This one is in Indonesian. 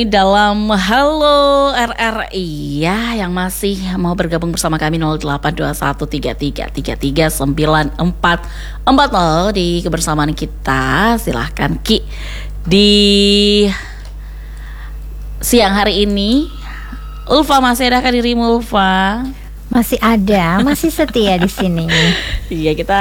Dalam Halo RRI ya, yang masih mau bergabung bersama kami 082133333940 di kebersamaan kita. Silahkan Ki di siang hari ini. Ulfa, masih adakah dirimu, Ulfa? Masih ada, masih setia di sini. Iya, kita